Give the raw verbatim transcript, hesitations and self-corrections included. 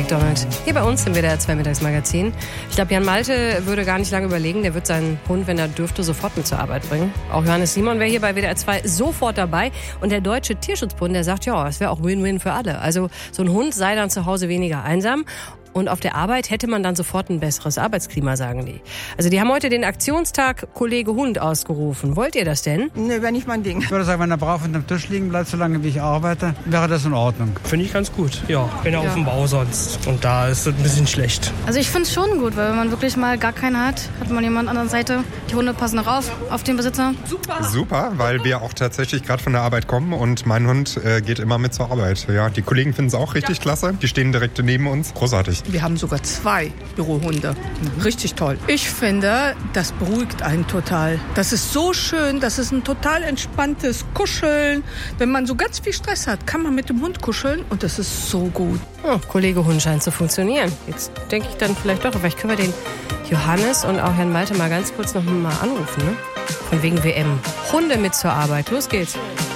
McDonald. Hier bei uns im W D R zwei Mittagsmagazin. Ich glaube, Jan Malte würde gar nicht lange überlegen. Der wird seinen Hund, wenn er dürfte, sofort mit zur Arbeit bringen. Auch Johannes Simon wäre hier bei W D R zwei sofort dabei. Und der Deutsche Tierschutzbund, der sagt, ja, es wäre auch Win-Win für alle. Also so ein Hund sei dann zu Hause weniger einsam. Und auf der Arbeit hätte man dann sofort ein besseres Arbeitsklima, sagen die. Also die haben heute den Aktionstag Kollege Hund ausgerufen. Wollt ihr das denn? Nee, wäre nicht mein Ding. Ich würde sagen, wenn er brav unter dem Tisch liegen bleibt, solange wie ich arbeite, wäre das in Ordnung. Finde ich ganz gut, ja. Wenn er ja. auf dem Bau sonst. Und da ist es ein bisschen schlecht. Also ich finde es schon gut, weil wenn man wirklich mal gar keinen hat, hat man jemanden an der Seite. Die Hunde passen auch auf, auf den Besitzer. Super. Super, weil wir auch tatsächlich gerade von der Arbeit kommen und mein Hund äh, geht immer mit zur Arbeit. Ja, die Kollegen finden es auch richtig ja. klasse. Die stehen direkt neben uns. Großartig. Wir haben sogar zwei Bürohunde. Mhm. Richtig toll. Ich finde, das beruhigt einen total. Das ist so schön, das ist ein total entspanntes Kuscheln. Wenn man so ganz viel Stress hat, kann man mit dem Hund kuscheln und das ist so gut. Oh, Kollege Hund scheint zu funktionieren. Jetzt denke ich dann vielleicht doch, vielleicht können wir den Johannes und auch Herrn Malte mal ganz kurz noch mal anrufen, ne? Von wegen W M. Hunde mit zur Arbeit. Los geht's.